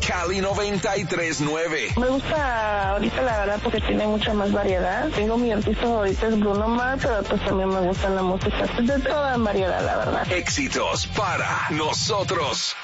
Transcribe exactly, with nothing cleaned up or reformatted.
Cali noventa y tres punto nueve. Me gusta ahorita la verdad porque tiene mucha más variedad. Tengo mi artista favorito es Bruno Mars, pero pues también me gusta la música de toda variedad, la verdad. Éxitos para nosotros.